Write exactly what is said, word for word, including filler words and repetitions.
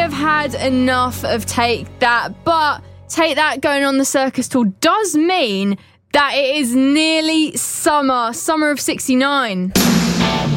have had enough of Take That, but Take That going on the Circus tour does mean that it is nearly summer, summer of sixty-nine.